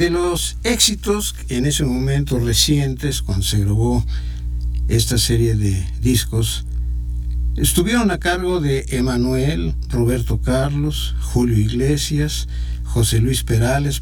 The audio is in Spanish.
De los éxitos en ese momento recientes, cuando se grabó esta serie de discos, estuvieron a cargo de Emanuel, Roberto Carlos, Julio Iglesias, José Luis Perales,